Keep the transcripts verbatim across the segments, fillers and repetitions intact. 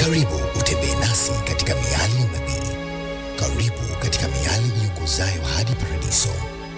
Karibu utembee nasi katika miali ya unabii. Karibu katika miali iongozayo hadi paradiso.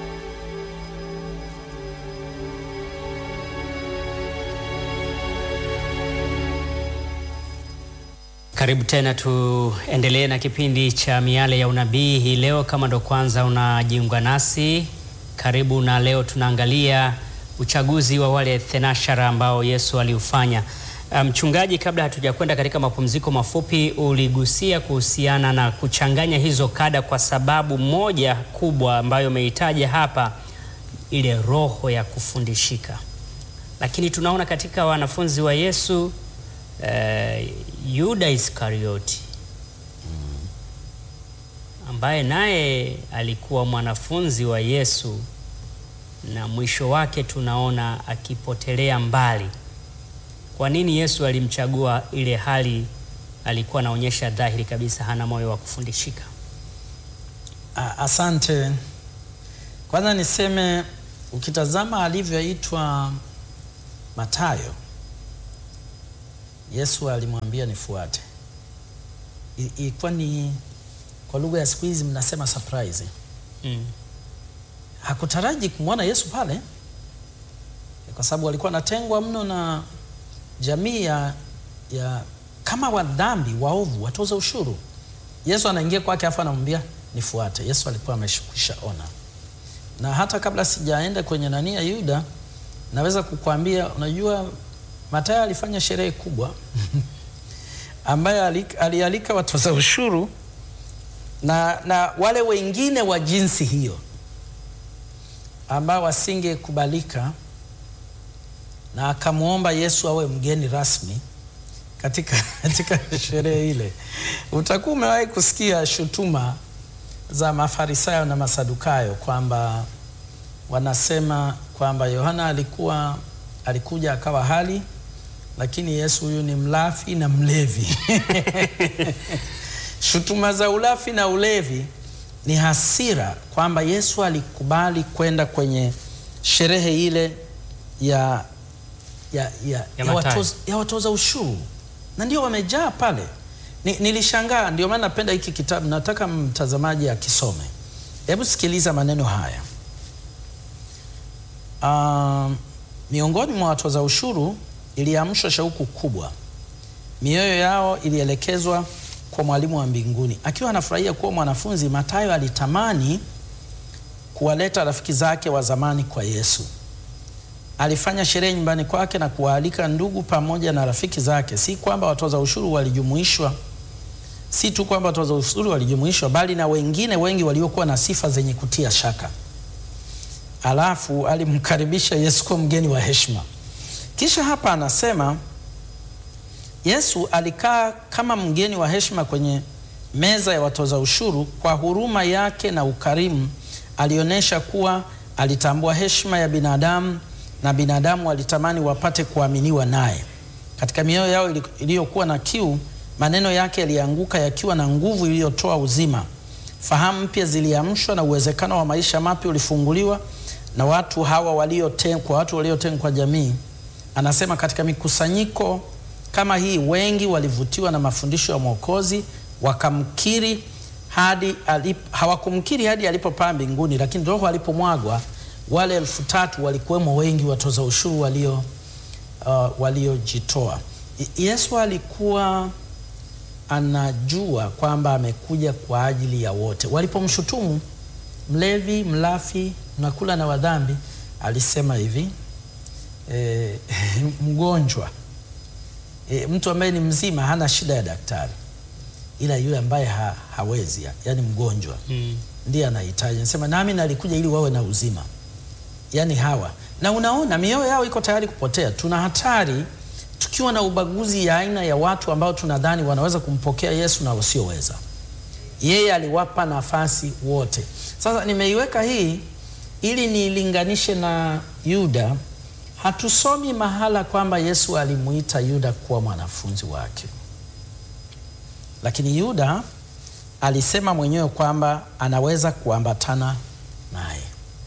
Karibu tena, tuendelee na kipindi cha miale ya unabii hii leo. Kama ndo kwanza unajiunga nasi, karibu. Na leo tunaangalia uchaguzi wa wale thenashara ambao Yesu aliufanya. Mchungaji, um, kabla hatujakwenda katika mapumziko mafupi, uligusia kuhusiana na kuchanganya hizo kada, kwa sababu moja kubwa ambayo umeitaja hapa, ile roho ya kufundishika. Lakini tunaona katika wanafunzi wa Yesu Uh, Yuda Iskarioti ambaye naye alikuwa mwanafunzi wa Yesu, na mwisho wake tunaona akipotelea mbali. Kwa nini Yesu alimchagua ile hali alikuwa anaonyesha dhahiri kabisa hana moyo wa kufundishika? Asante. Kwanza niseme, ukitazama alivyoitwa Mathayo, Yesu alimwambia nifuate. Ilikuwa ni, kwa lugha ya siku hizi mnasema surprise. Mm. Hakutaraji kumwona Yesu pale, kwa sababu alikuwa anatengwa mno na jamii ya, ya kama wadhambi, waovu, watoza ushuru. Yesu anaingia kwake afa anamwambia nifuate. Yesu alikuwa ameshikwisha ona. Na hata kabla sijaenda kwenye nani ya Yuda, naweza kukuambia, unajua Mathayo alifanya sherehe kubwa ambaye alialika watoza ushuru na, na wale wengine wa jinsi hiyo ambao wasingekubalika, na akamuomba Yesu awe mgeni rasmi katika, katika sherehe ile. Utakuwa umewahi kusikia shutuma za Mafarisayo na Masadukayo kwamba wanasema kwamba Yohana alikuwa alikuja akawa hali, lakini Yesu huyu ni mlafi na mlevi. Shutuma za ulafi na ulevi ni hasira kwamba Yesu alikubali kwenda kwenye sherehe ile ya ya ya, ya, ya, watoza, ya watoza ushuru, na ndio wamejaa pale. Ni, nilishangaa. Ndio maana napenda hiki kitabu, nataka mtazamaji akisome. Hebu sikiliza maneno haya. Um, miongoni mwa watoza ushuru iliamsha shauku kubwa. Mioyo yao ilielekezwa kwa mwalimu wa mbinguni. Akiwa anafurahia kuwa mwanafunzi, Mathayo alitamani kuwaleta rafiki zake wa zamani kwa Yesu. Alifanya sherehe nyumbani kwake na kuwaalika ndugu pamoja na rafiki zake. Si kwamba watoza ushuru walijumuishwa, si tu kwamba watoza ushuru walijumuishwa, bali na wengine wengi waliokuwa na sifa zenye kutia shaka. Alafu alimkaribisha Yesu kwa mgeni wa heshima. Kisha hapa anasema Yesu alikaa kama mgeni wa heshima kwenye meza ya watoza ushuru. Kwa huruma yake na ukarimu, alionyesha kuwa alitambua heshima ya binadamu, na binadamu walitamani wapate kuaminiwa naye. Katika mioyo yao iliyokuwa na kiu, maneno yake yalianguka yakiwa na nguvu iliyotoa uzima. Fahamu mpya ziliamshwa na uwezekano wa maisha mapya ulifunguliwa. Na watu hawa waliotengwa, watu waliotengwa kwa jamii, anasema katika mikusanyiko kama hii, wengi walivutiwa na mafundisho ya Mwokozi, wakamkiri hadi alip, hawakumkiri hadi alipopaa mbinguni, lakini roho alipomwagwa, wale elfu tatu walikuwemo wengi watoza ushuru walio uh, waliojitoa. Yesu alikuwa anajua kwamba amekuja kwa ajili ya wote. Walipomshutumu mlevi, mlafi, nakula na wadhambi, alisema hivi, e, mgonjwa, e, mtu ambaye ni mzima hana shida ya daktari, ila yule ambaye ha, hawezi, yani mgonjwa, mm. ndiye anahitaji. Anasema nami nalikuja ili wawe na uzima, yani hawa. Na unaona mioyo yao iko tayari kupotea. Tuna hatari tukiwa na ubaguzi ya aina ya watu ambao tunadhani wanaweza kumpokea Yesu na wasioweza. Yeye aliwapa nafasi wote. Sasa nimeiweka hii ili nilinganishe na Yuda. Hatusomi mahala kwamba Yesu alimuita Yuda kuwa mwanafunzi wake, lakini Yuda alisema mwenyewe kwamba anaweza kuambatana naye.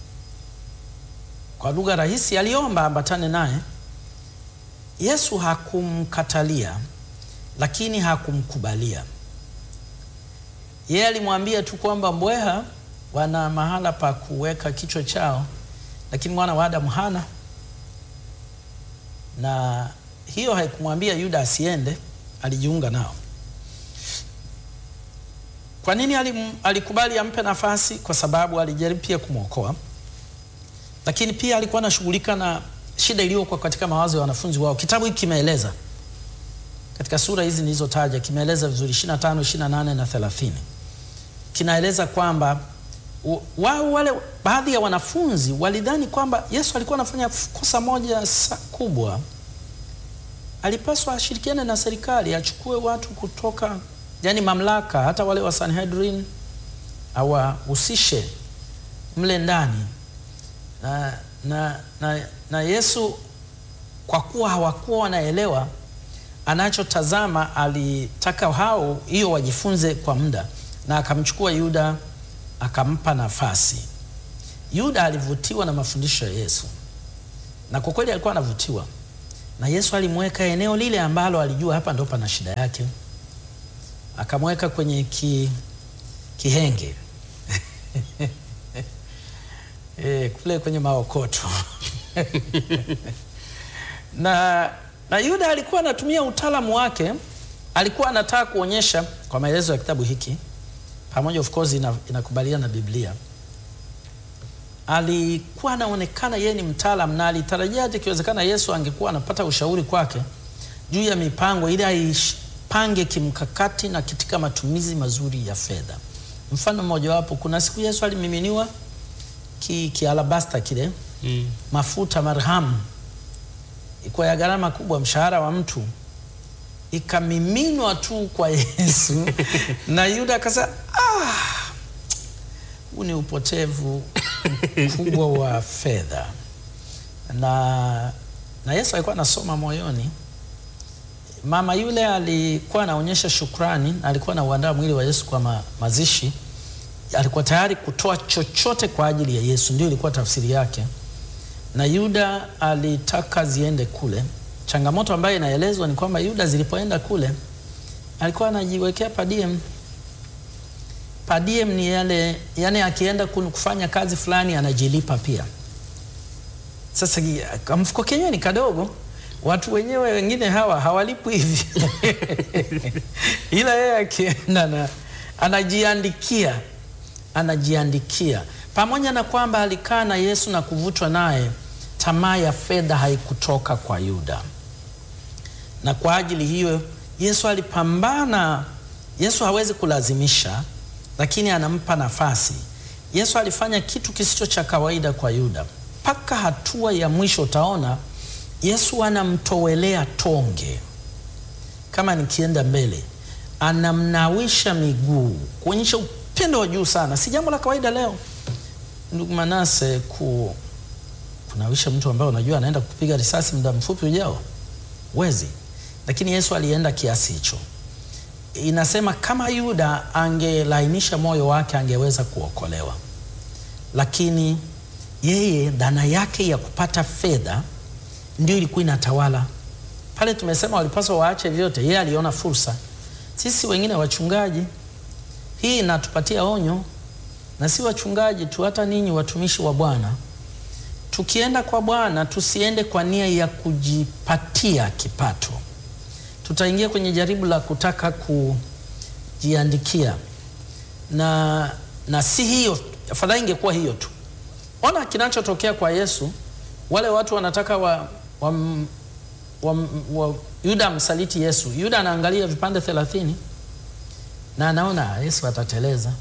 Kwa lugha rahisi, aliomba ambatane naye. Yesu hakumkatalia, lakini hakumkubalia. Yeye alimwambia tu kwamba mbweha wana mahala pa kuweka kichwa chao, lakini mwana wa Adamu hana. Na hiyo haikumwambia Yuda asiende, alijiunga nao. Kwa nini alikubali ampe nafasi? Kwa sababu alijaribu pia kumwokoa, lakini pia alikuwa anashughulika na shida iliyokuwa katika mawazo ya wanafunzi wao. Kitabu hiki kimeeleza katika sura hizi nilizotaja, kimeeleza vizuri ishirini na tano, ishirini na nane na thelathini. Kinaeleza kwamba wao wale baadhi ya wanafunzi walidhani kwamba Yesu alikuwa anafanya kosa moja kubwa. Alipaswa ashirikiane na serikali, achukue watu kutoka, yani mamlaka, hata wale wa Sanhedrin awahusishe mle ndani. Na, na, na, na Yesu kwa kuwa hawakuwa wanaelewa anachotazama, alitaka hao hiyo wajifunze kwa muda, na akamchukua Yuda akampa nafasi. Yuda alivutiwa na mafundisho ya Yesu, na kwa kweli alikuwa anavutiwa na Yesu. Alimweka eneo lile ambalo alijua hapa ndo pana shida yake, akamweka kwenye ki, kihenge e, kule kwenye maokoto na, na Yuda alikuwa anatumia utaalamu wake. Alikuwa anataka kuonyesha, kwa maelezo ya kitabu hiki pamoja of course inakubaliana na Biblia, alikuwa anaonekana yeye ni mtaalamu, na alitarajia ikiwezekana Yesu angekuwa anapata ushauri kwake juu ya mipango ili aipange kimkakati na katika matumizi mazuri ya fedha. Mfano mmoja wapo, kuna siku Yesu alimiminiwa ki, ki alabasta kile mm. mafuta marhamu, iko ya gharama kubwa, mshahara wa mtu, ikamiminwa tu kwa Yesu na Yuda akasema, ah, huu ni upotevu mkubwa wa fedha. Na, na Yesu alikuwa anasoma moyoni. Mama yule alikuwa anaonyesha shukrani, alikuwa anauandaa mwili wa Yesu kwa ma, mazishi. Alikuwa tayari kutoa chochote kwa ajili ya Yesu, ndio ilikuwa tafsiri yake. Na Yuda alitaka ziende kule. Changamoto ambayo inaelezwa ni kwamba Yuda zilipoenda kule alikuwa anajiwekea per diem. Per diem ni yale, yani akienda kufanya kazi fulani anajilipa pia. Sasa mfuko kenyewe ni kadogo, watu wenyewe wengine hawa hawalipu hivi ila yeye akienda na anajiandikia anajiandikia. Pamoja na kwamba alikaa na Yesu na kuvutwa naye, tamaa ya fedha haikutoka kwa Yuda. Na kwa ajili hiyo Yesu alipambana. Yesu hawezi kulazimisha, lakini anampa nafasi. Yesu alifanya kitu kisicho cha kawaida kwa Yuda. Paka hatua ya mwisho utaona Yesu anamtowelea tonge. Kama nikienda mbele, anamnawisha miguu, kuonyesha upendo wa juu sana. Si jambo la kawaida leo, ndugu Manase, ku kunawisha mtu ambaye unajua anaenda kupiga risasi muda mfupi ujao. Wezi. Lakini Yesu alienda kiasi hicho. Inasema kama Yuda angelainisha moyo wake angeweza kuokolewa. Lakini yeye dhana yake ya kupata fedha ndio ilikuwa inatawala. Pale tumesema walipaswa waache vyote, yeye aliona fursa. Sisi wengine wachungaji, hii inatupatia onyo, na si wachungaji tu, hata ninyi watumishi wa Bwana. Tukienda kwa Bwana tusiende kwa nia ya kujipatia kipato. Tutaingia kwenye jaribu la kutaka kujiandikia. Na, na si hiyo, afadhali ingekuwa hiyo tu. Ona kinachotokea kwa Yesu. Wale watu wanataka wa, wa, wa, wa Yuda msaliti Yesu. Yuda anaangalia vipande thelathini na anaona Yesu atateleza,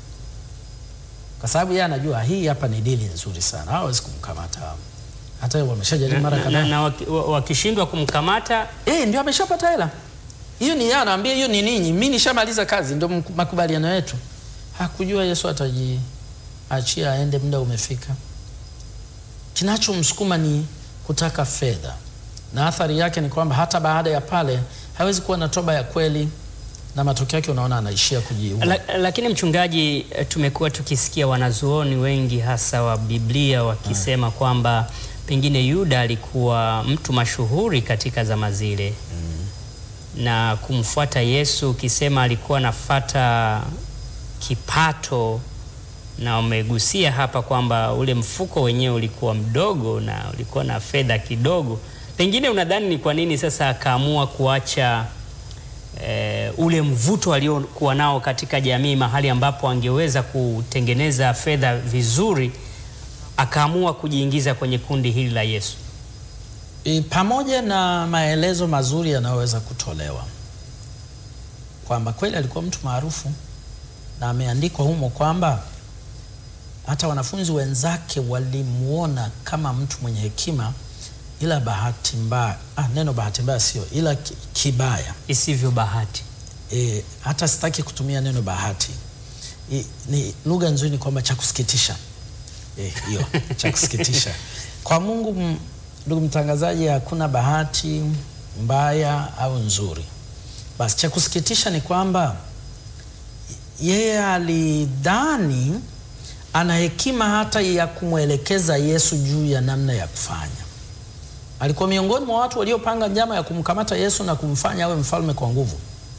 kwa sababu yeye anajua hii hapa ni dili nzuri sana, hawezi kumkamata. Hata wameshajaribu mara kadhaa, na wakishindwa kumkamata eh, ndio ameshapata hela. Hiyo ni yeye anaambia, hiyo ni ninyi, mimi nishamaliza kazi, ndio makubaliano yetu. Hakujua Yesu atajiachia aende, muda umefika. Kinachomsukuma ni kutaka fedha, na athari yake ni kwamba hata baada ya pale hawezi kuwa na toba ya kweli, na matokeo yake unaona anaishia kujiua. La, lakini mchungaji, tumekuwa tukisikia wanazuoni wengi hasa wa Biblia wakisema ha, kwamba pengine Yuda alikuwa mtu mashuhuri katika zama zile. Mm. na kumfuata Yesu, ukisema alikuwa anafuata kipato, na umegusia hapa kwamba ule mfuko wenyewe ulikuwa mdogo na ulikuwa na fedha kidogo. Pengine unadhani ni kwa nini sasa akaamua kuacha e, ule mvuto aliokuwa nao katika jamii, mahali ambapo angeweza kutengeneza fedha vizuri, akaamua kujiingiza kwenye kundi hili la Yesu? E, pamoja na maelezo mazuri yanayoweza kutolewa kwamba kweli alikuwa mtu maarufu, na ameandikwa humo kwamba hata wanafunzi wenzake walimuona kama mtu mwenye hekima, ila bahati mbaya, ah, neno bahati mbaya sio, ila kibaya isivyo bahati. E, hata sitaki kutumia neno bahati. E, ni lugha nzuri, ni kwamba cha kusikitisha. Eh, hiyo cha kusikitisha. Kwa Mungu, ndugu mtangazaji, hakuna bahati mbaya au nzuri. Basi cha kusikitisha ni kwamba yeye alidhani ana hekima hata ya kumwelekeza Yesu juu ya namna ya kufanya. Alikuwa miongoni mwa watu waliopanga njama ya kumkamata Yesu na kumfanya awe mfalme kwa nguvu.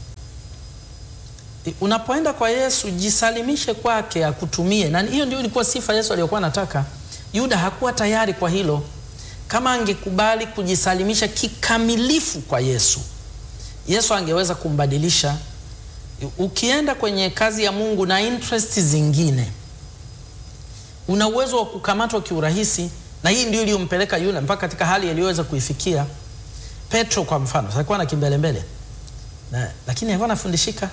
Unapoenda kwa Yesu, jisalimishe kwake akutumie. Na hiyo ndio ilikuwa sifa Yesu aliyokuwa anataka. Yuda hakuwa tayari kwa hilo. Kama angekubali kujisalimisha kikamilifu kwa Yesu, Yesu angeweza kumbadilisha. Ukienda kwenye kazi ya Mungu na interest zingine, una uwezo wa kukamatwa kiurahisi, na hii ndio iliyompeleka Yuda mpaka katika hali aliyoweza kuifikia. Petro kwa mfano, alikuwa na kimbelembele, na lakini alikuwa anafundishika.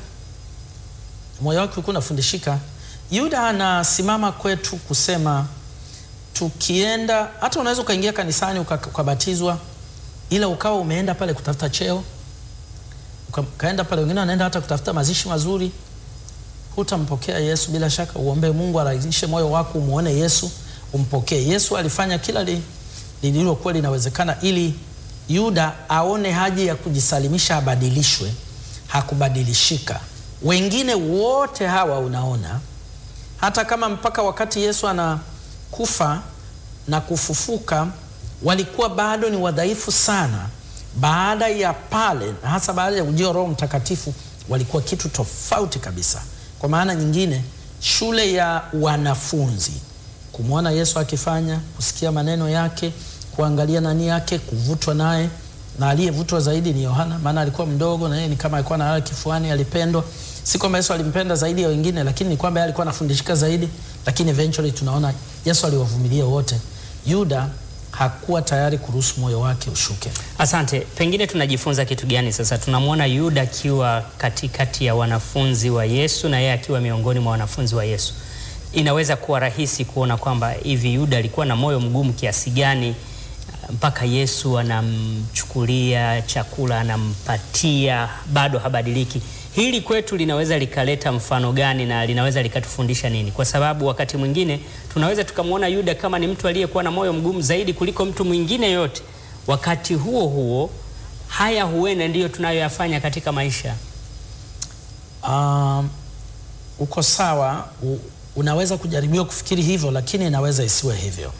Moyo wake ulikuwa unafundishika. Yuda anasimama kwetu kusema tukienda, hata unaweza ukaingia kanisani ukabatizwa, ila ukawa umeenda pale kutafuta cheo, ukaenda pale, wengine wanaenda hata kutafuta mazishi mazuri, hutampokea Yesu. Bila shaka uombe Mungu arahisishe moyo wako, umuone Yesu, umpokee Yesu. Alifanya kila lililokuwa li, linawezekana ili Yuda aone haja ya kujisalimisha, abadilishwe. Hakubadilishika. Wengine wote hawa unaona, hata kama mpaka wakati Yesu anakufa na kufufuka walikuwa bado ni wadhaifu sana, baada ya pale, na hasa baada ya ujio Roho Mtakatifu, walikuwa kitu tofauti kabisa. Kwa maana nyingine, shule ya wanafunzi, kumwona Yesu akifanya, kusikia maneno yake, kuangalia nani yake, kuvutwa naye. Na aliyevutwa zaidi ni Yohana, maana alikuwa mdogo na yeye ni kama alikuwa analala kifuani, alipendwa. Si kwamba Yesu alimpenda zaidi ya wengine, lakini ni kwamba yeye alikuwa anafundishika zaidi. Lakini eventually tunaona Yesu aliwavumilia wote. Yuda hakuwa tayari kuruhusu moyo wake ushuke. Asante. Pengine tunajifunza kitu gani sasa? Tunamwona Yuda akiwa katikati ya wanafunzi wa Yesu na yeye akiwa miongoni mwa wanafunzi wa Yesu. Inaweza kuwa rahisi kuona kwamba hivi Yuda alikuwa na moyo mgumu kiasi gani mpaka Yesu anamchukulia chakula, anampatia, bado habadiliki. Hili kwetu linaweza likaleta mfano gani na linaweza likatufundisha nini? Kwa sababu wakati mwingine tunaweza tukamwona Yuda kama ni mtu aliyekuwa na moyo mgumu zaidi kuliko mtu mwingine yote. Wakati huo huo, haya huenda ndiyo tunayoyafanya katika maisha. Um, uko sawa, u, unaweza kujaribiwa kufikiri hivyo, lakini inaweza isiwe hivyo.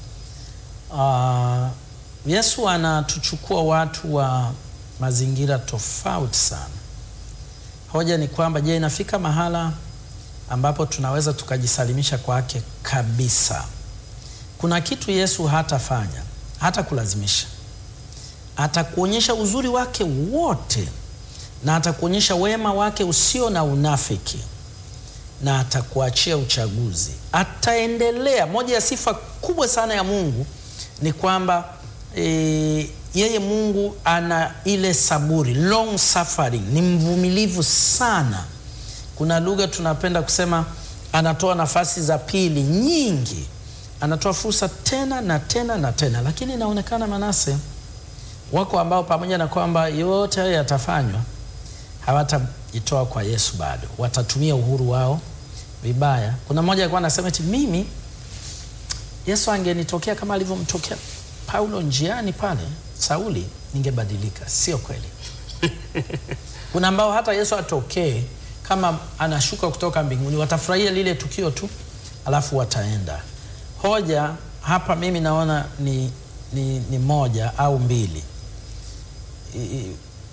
Uh, Yesu anatuchukua watu wa mazingira tofauti sana. Hoja ni kwamba, je, inafika mahala ambapo tunaweza tukajisalimisha kwake kabisa? Kuna kitu Yesu hatafanya, hata kulazimisha. Atakuonyesha uzuri wake wote, na atakuonyesha wema wake usio na unafiki, na atakuachia uchaguzi. Ataendelea. Moja ya sifa kubwa sana ya Mungu ni kwamba e, yeye Mungu ana ile saburi, long suffering, ni mvumilivu sana. Kuna lugha tunapenda kusema anatoa nafasi za pili nyingi, anatoa fursa tena na tena na tena. Lakini inaonekana Manase, wako ambao pamoja na kwamba yote hayo yatafanywa, hawatajitoa kwa Yesu bado, watatumia uhuru wao vibaya. Kuna mmoja alikuwa anasema eti mimi Yesu angenitokea kama alivyomtokea Paulo njiani pale Sauli, ningebadilika. Sio kweli. Kuna ambao hata Yesu atokee kama anashuka kutoka mbinguni, watafurahia lile tukio tu, alafu wataenda. Hoja hapa mimi naona ni, ni, ni moja au mbili.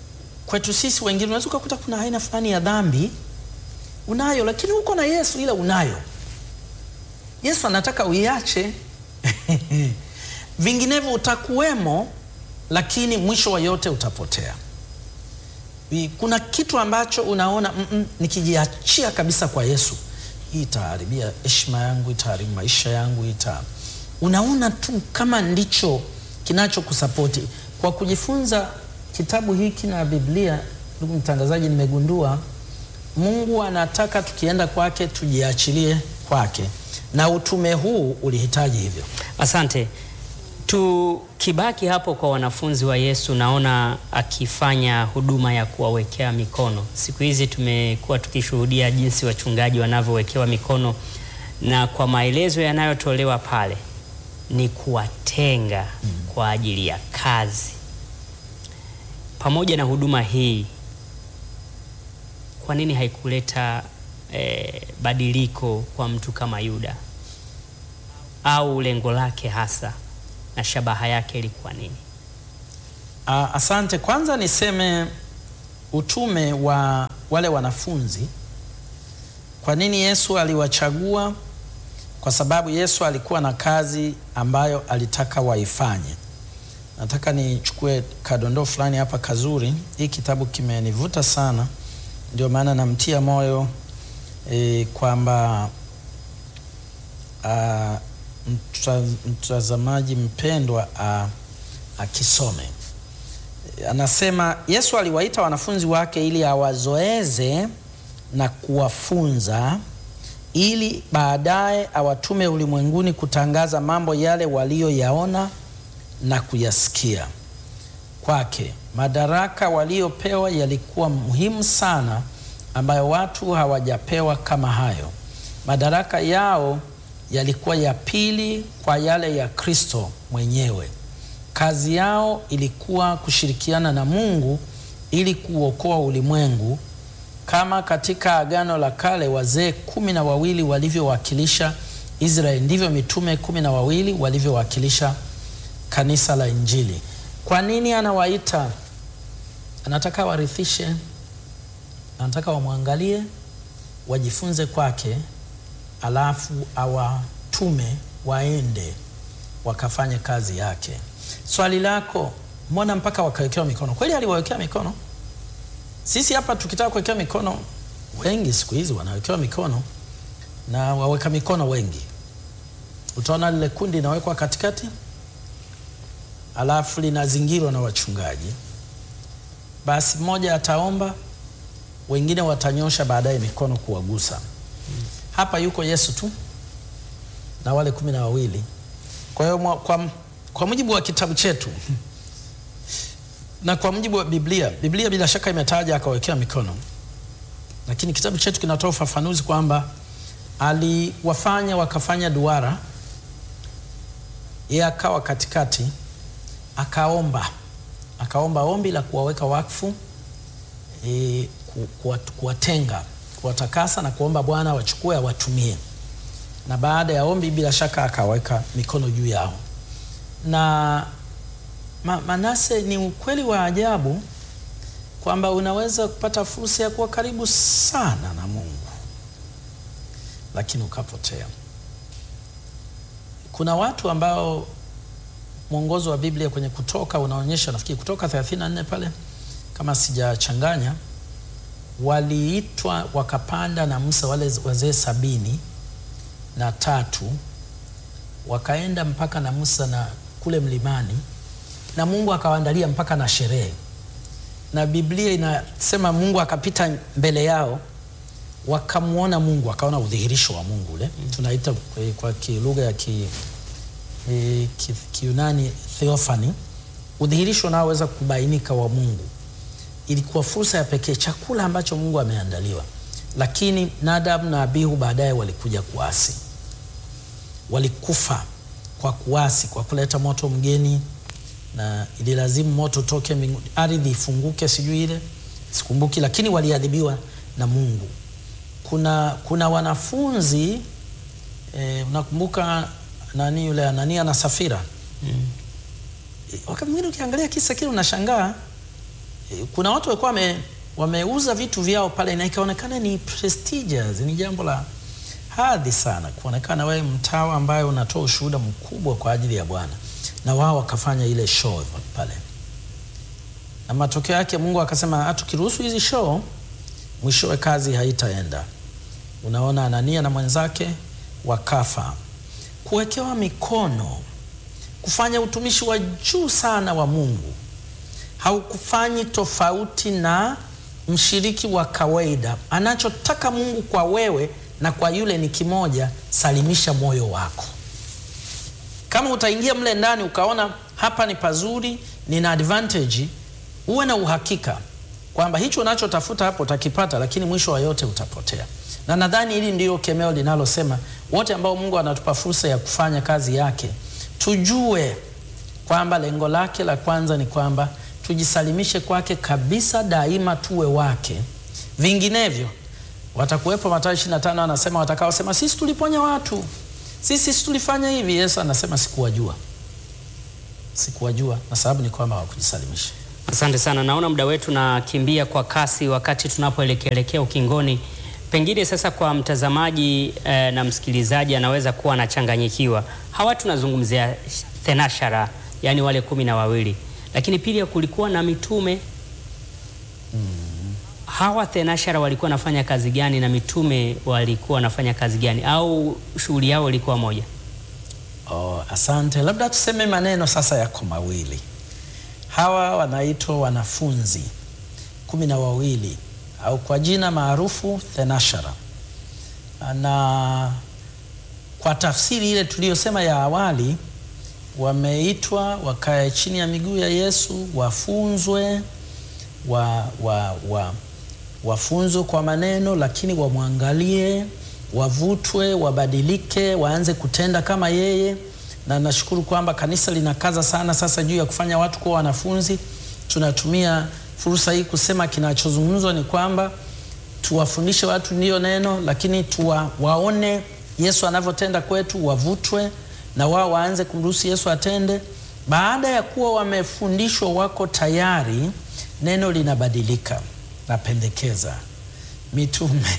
kwetu sisi wengine unaweza kukuta kuna aina fulani ya dhambi unayo, lakini uko na Yesu, ila unayo. Yesu anataka uiache. Vinginevyo utakuwemo, lakini mwisho wa yote utapotea. Kuna kitu ambacho unaona mm -mm, nikijiachia kabisa kwa Yesu, hii itaharibia heshima yangu, itaharibu maisha yangu, ita unaona tu kama ndicho kinachokusapoti. Kwa kujifunza kitabu hiki na Biblia, ndugu mtangazaji, nimegundua Mungu anataka tukienda kwake tujiachilie kwake, na utume huu ulihitaji hivyo. Asante. Tukibaki hapo kwa wanafunzi wa Yesu, naona akifanya huduma ya kuwawekea mikono. Siku hizi tumekuwa tukishuhudia jinsi wachungaji wanavyowekewa mikono, na kwa maelezo yanayotolewa pale ni kuwatenga mm. kwa ajili ya kazi. Pamoja na huduma hii, kwa nini haikuleta eh, badiliko kwa mtu kama Yuda? Au lengo lake hasa na shabaha yake ilikuwa nini? Uh, asante. Kwanza niseme utume wa wale wanafunzi, kwa nini Yesu aliwachagua? Kwa sababu Yesu alikuwa na kazi ambayo alitaka waifanye. Nataka nichukue kadondoo fulani hapa kazuri. Hii kitabu kimenivuta sana, ndio maana namtia moyo e, kwamba uh, mtazamaji mpendwa akisome. Anasema Yesu aliwaita wanafunzi wake ili awazoeze na kuwafunza, ili baadaye awatume ulimwenguni kutangaza mambo yale walioyaona na kuyasikia kwake. Madaraka waliopewa yalikuwa muhimu sana, ambayo watu hawajapewa kama hayo. Madaraka yao yalikuwa ya pili kwa yale ya Kristo mwenyewe. Kazi yao ilikuwa kushirikiana na Mungu ili kuokoa ulimwengu. Kama katika Agano la Kale wazee kumi na wawili walivyowakilisha Israeli, ndivyo mitume kumi na wawili walivyowakilisha kanisa la Injili. Kwa nini anawaita? Anataka warithishe, anataka wamwangalie, wajifunze kwake, alafu awatume waende wakafanye kazi yake. Swali lako, mbona mpaka wakawekewa mikono? Kweli aliwawekea mikono. Sisi hapa tukitaka kuwekea mikono, wengi siku hizi wanawekewa mikono na waweka mikono wengi. Utaona lile kundi linawekwa katikati, alafu linazingirwa na wachungaji. Basi mmoja ataomba, wengine watanyosha baadaye mikono kuwagusa. Hapa yuko Yesu tu na wale kumi na wawili. Kwa hiyo kwa, kwa mujibu wa kitabu chetu na kwa mujibu wa Biblia, Biblia bila shaka imetaja akawekea mikono, lakini kitabu chetu kinatoa ufafanuzi kwamba aliwafanya wakafanya duara, yeye akawa katikati, akaomba akaomba ombi la kuwaweka wakfu, e, kuwatenga, kuwatakasa na kuomba Bwana wachukue awatumie. Na baada ya ombi bila shaka akaweka mikono juu yao. Na ma, Manase, ni ukweli wa ajabu kwamba unaweza kupata fursa ya kuwa karibu sana na Mungu, lakini ukapotea. Kuna watu ambao mwongozo wa Biblia kwenye Kutoka unaonyesha, nafikiri Kutoka thelathini na nne pale kama sijachanganya, waliitwa wakapanda na Musa wale wazee sabini na tatu, wakaenda mpaka na Musa na kule mlimani, na Mungu akawaandalia mpaka na sherehe. Na Biblia inasema Mungu akapita mbele yao, wakamuona Mungu, wakaona udhihirisho wa Mungu ule. Mm. Tunaita kwa kilugha ya ki e, ki, Kiyunani theophany, udhihirisho unaoweza kubainika wa Mungu. Ilikuwa fursa ya pekee, chakula ambacho Mungu ameandaliwa. Lakini Nadab na Abihu baadaye walikuja kuasi. Walikufa kwa kuasi, kwa kuleta moto mgeni, na ililazimu moto toke mbinguni, ardhi ifunguke, sijui ile sikumbuki, lakini waliadhibiwa na Mungu. Kuna kuna wanafunzi e, unakumbuka nani yule Anania na Safira? Mm. E, wakati mwingine ukiangalia kisa kile unashangaa, kuna watu walikuwa wame, wameuza vitu vyao pale na ikaonekana ni prestigious, ni jambo la hadhi sana kuonekana wewe mtawa ambaye unatoa ushuhuda mkubwa kwa ajili ya Bwana, na wao wakafanya ile show pale, na matokeo yake Mungu akasema tukiruhusu hizi show mwishowe kazi haitaenda. Unaona, Anania na mwenzake wakafa. Kuwekewa mikono, kufanya utumishi wa juu sana wa Mungu haukufanyi tofauti na mshiriki wa kawaida. Anachotaka Mungu kwa wewe na kwa yule ni kimoja: salimisha moyo wako. Kama utaingia mle ndani ukaona hapa ni pazuri, nina advantage, uwe na uhakika kwamba hicho unachotafuta hapo utakipata, lakini mwisho wa yote utapotea. Na nadhani hili ndio kemeo linalosema wote ambao Mungu anatupa fursa ya kufanya kazi yake, tujue kwamba lengo lake la kwanza ni kwamba tujisalimishe kwake kabisa, daima tuwe wake. Vinginevyo watakuwepo, Mathayo ishirini na tano anasema watakaosema sisi tuliponya watu, sisi sisi tulifanya hivi. Yesu anasema sikuwajua, sikuwajua, na sababu ni kwamba hawakujisalimisha. Asante sana. Naona muda wetu nakimbia kwa kasi wakati tunapoelekea ukingoni. Pengine sasa kwa mtazamaji eh, na msikilizaji anaweza kuwa anachanganyikiwa. Hawa tunazungumzia thenashara, yani wale kumi na wawili. Lakini pili kulikuwa na mitume. Mm. Hawa thenashara walikuwa nafanya kazi gani na mitume walikuwa nafanya kazi gani, au shughuli yao ilikuwa moja? Oh, asante. Labda tuseme maneno sasa yako mawili. Hawa wanaitwa wanafunzi kumi na wawili au kwa jina maarufu thenashara. Na kwa tafsiri ile tuliyosema ya awali, wameitwa wakae chini ya miguu ya Yesu, wafunzwe, wa, wa, wa, wafunzwe kwa maneno, lakini wamwangalie, wavutwe, wabadilike, waanze kutenda kama yeye. Na nashukuru kwamba kanisa linakaza sana sasa juu ya kufanya watu kuwa wanafunzi. Tunatumia fursa hii kusema kinachozungumzwa ni kwamba tuwafundishe watu ndio neno, lakini tuwa, waone Yesu anavyotenda kwetu, wavutwe na wao waanze kumruhusu Yesu atende. Baada ya kuwa wamefundishwa, wako tayari, neno linabadilika. Napendekeza mitume.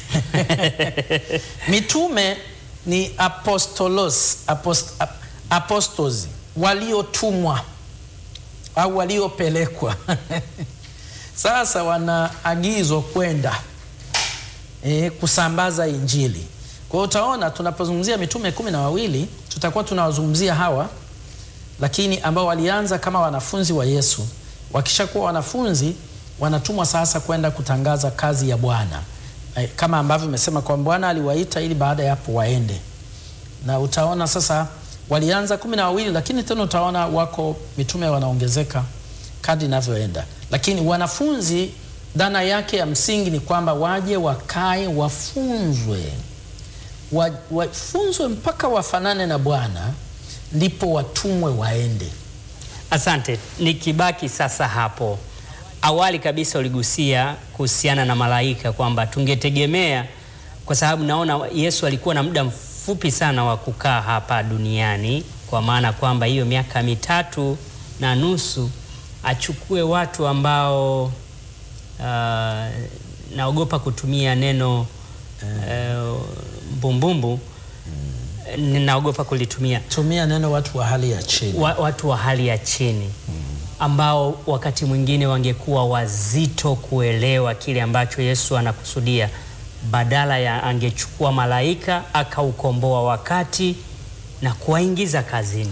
Mitume ni apostolos, apost, ap, apostles, waliotumwa au waliopelekwa. Sasa wanaagizwa kwenda e, kusambaza Injili. Kwa hiyo utaona tunapozungumzia mitume kumi na wawili tutakuwa tunawazungumzia hawa, lakini ambao walianza kama wanafunzi wa Yesu. Wakishakuwa wanafunzi, wanatumwa sasa kwenda kutangaza kazi ya Bwana, e, kama ambavyo nimesema kwa Bwana aliwaita ili baada ya hapo waende. Na utaona sasa walianza kumi na wawili, lakini tena utaona wako mitume wanaongezeka kadri inavyoenda. Lakini wanafunzi, dhana yake ya msingi ni kwamba waje wakae, wafunzwe, wafunzwe mpaka wafanane na Bwana, ndipo watumwe waende. Asante. Nikibaki sasa hapo, awali kabisa uligusia kuhusiana na malaika kwamba tungetegemea, kwa sababu naona Yesu alikuwa na muda mfupi sana wa kukaa hapa duniani, kwa maana kwamba hiyo miaka mitatu na nusu achukue watu ambao uh, naogopa kutumia neno uh, mbumbumbu, ninaogopa kulitumia. Tumia neno watu wa hali ya chini. Wa, watu wa hali ya chini ambao wakati mwingine wangekuwa wazito kuelewa kile ambacho Yesu anakusudia. Badala ya angechukua malaika akaukomboa wakati na kuwaingiza kazini.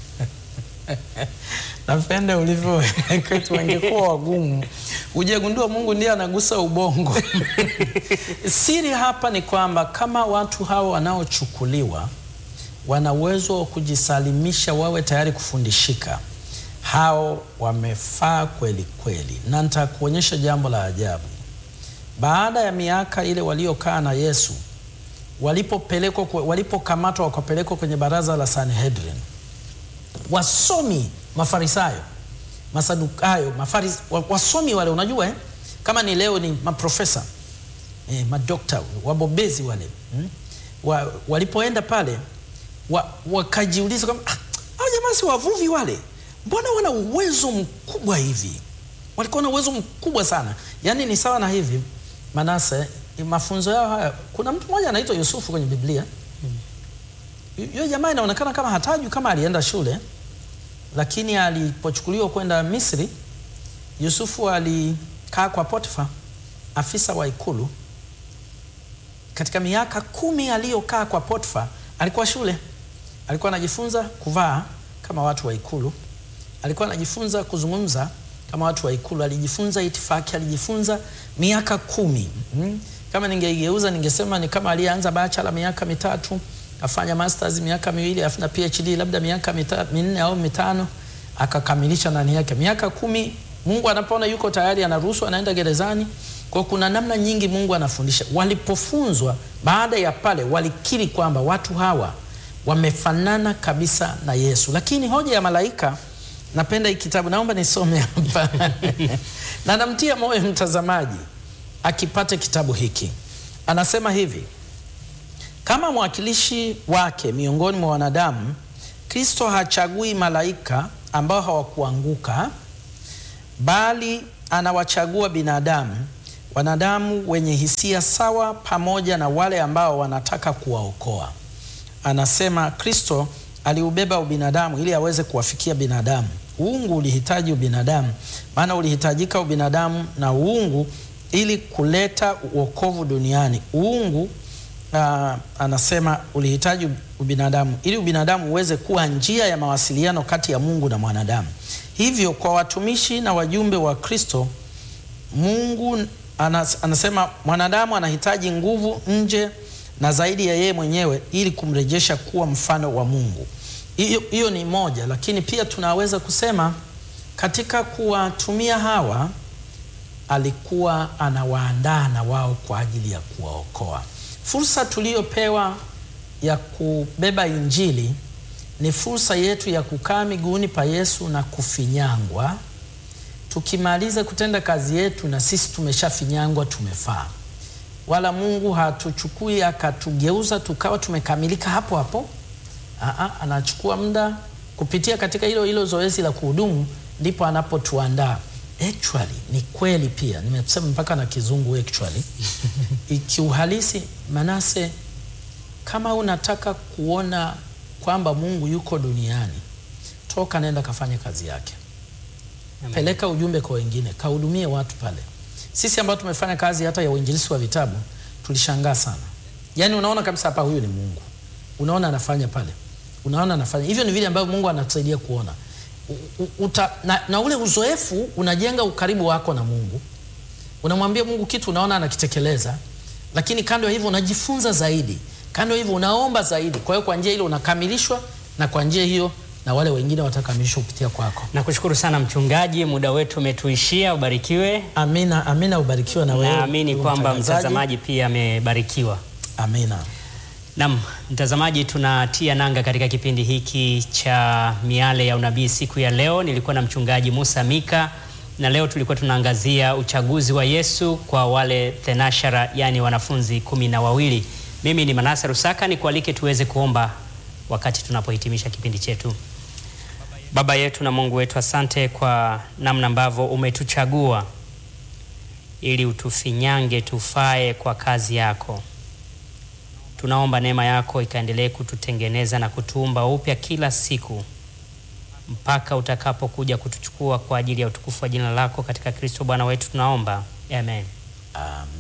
Napenda ulivyo kwetu wangekuwa wagumu. Ujegundua Mungu ndiye anagusa ubongo. Siri hapa ni kwamba kama watu hao wanaochukuliwa wana uwezo wa kujisalimisha, wawe tayari kufundishika, hao wamefaa kweli kweli. Na nitakuonyesha jambo la ajabu. Baada ya miaka ile waliokaa na Yesu, walipopelekwa, walipokamatwa wakapelekwa kwenye baraza la Sanhedrin, wasomi, Mafarisayo, Masadukayo, mafaris, wasomi wale unajua eh? Kama ni leo ni maprofesa, eh, madokta, wabobezi wale hmm? wa, walipoenda pale wa, wakajiuliza kama ah, hao jamaa si wavuvi wale, mbona wana uwezo mkubwa hivi, walikuwa na uwezo mkubwa sana. Yaani ni sawa na hivi Manase, mafunzo yao haya, kuna mtu mmoja anaitwa Yusufu kwenye Biblia. Yule jamaa inaonekana kama hatajui kama alienda shule, lakini alipochukuliwa kwenda Misri, Yusufu alikaa kwa Potifa, afisa wa ikulu. Katika miaka kumi aliyokaa kwa Potifa, alikuwa shule. Alikuwa anajifunza kuvaa kama watu wa ikulu. Alikuwa anajifunza kuzungumza kama watu wa ikulu. Alijifunza itifaki, alijifunza miaka kumi. Hmm. Kama ningeigeuza ningesema ni kama alianza bachelor miaka mitatu, afanya masters miaka miwili, afanya PhD labda miaka minne au mitano, akakamilisha ndani yake miaka kumi. Mungu anapoona yuko tayari anaruhusu, anaenda gerezani. Kwa kuna namna nyingi Mungu anafundisha. Walipofunzwa baada ya pale walikiri kwamba watu hawa wamefanana kabisa na Yesu. Lakini hoja ya malaika, napenda hii kitabu, naomba nisome hapa. Na namtia moyo mtazamaji akipate kitabu hiki. Anasema hivi: kama mwakilishi wake miongoni mwa wanadamu, Kristo hachagui malaika ambao hawakuanguka, bali anawachagua binadamu, wanadamu wenye hisia sawa, pamoja na wale ambao wanataka kuwaokoa. Anasema Kristo aliubeba ubinadamu ili aweze kuwafikia binadamu. Uungu ulihitaji ubinadamu, maana ulihitajika ubinadamu na uungu ili kuleta wokovu duniani. Uungu uh, anasema ulihitaji ubinadamu ili ubinadamu uweze kuwa njia ya mawasiliano kati ya Mungu na mwanadamu. Hivyo kwa watumishi na wajumbe wa Kristo, Mungu anas, anasema mwanadamu anahitaji nguvu nje na zaidi ya yeye mwenyewe ili kumrejesha kuwa mfano wa Mungu. Hiyo ni moja, lakini pia tunaweza kusema katika kuwatumia hawa alikuwa anawaandaa na wao kwa ajili ya kuwaokoa. Fursa tuliyopewa ya kubeba Injili ni fursa yetu ya kukaa miguuni pa Yesu na kufinyangwa. Tukimaliza kutenda kazi yetu na sisi tumeshafinyangwa, tumefaa. Wala Mungu hatuchukui akatugeuza tukawa tumekamilika hapo hapo. Aa, anachukua muda kupitia katika hilo hilo zoezi la kuhudumu, ndipo anapotuandaa. Actually ni kweli pia, nimesema mpaka na kizungu actually. Ikiuhalisi Manase, kama unataka kuona kwamba Mungu yuko duniani, toka nenda kafanya kazi yake. Amen. Peleka ujumbe kwa wengine, kahudumie watu pale. Sisi ambao tumefanya kazi hata ya uinjilisti wa vitabu tulishangaa sana. Yaani unaona kabisa hapa huyu ni Mungu. Unaona anafanya pale. Unaona anafanya. Hivyo ni vile ambavyo Mungu anatusaidia kuona. U, uta, na, na ule uzoefu unajenga ukaribu wako na Mungu. Unamwambia Mungu kitu, unaona anakitekeleza. Lakini kando ya hivyo unajifunza zaidi. Kando ya hivyo unaomba zaidi. Kwa hiyo kwa njia ile unakamilishwa, na kwa njia hiyo na wale wengine watakamilishwa kupitia kwako. Nakushukuru sana mchungaji, muda wetu umetuishia. Ubarikiwe. Amina, amina, ubarikiwe na wewe. Naamini kwamba mtazamaji pia amebarikiwa. Amina. Naam, mtazamaji, tunatia nanga katika kipindi hiki cha Miale ya Unabii siku ya leo. Nilikuwa na mchungaji Musa Mika, na leo tulikuwa tunaangazia uchaguzi wa Yesu kwa wale thenashara, yani wanafunzi kumi na wawili. Mimi ni Manase Rusaka, nikualike tuweze kuomba wakati tunapohitimisha kipindi chetu. Baba yetu na Mungu wetu, asante kwa namna ambavyo umetuchagua ili utufinyange tufae kwa kazi yako. Tunaomba neema yako ikaendelee kututengeneza na kutuumba upya kila siku mpaka utakapokuja kutuchukua kwa ajili ya utukufu wa jina lako, katika Kristo Bwana wetu tunaomba. Amen. Amen.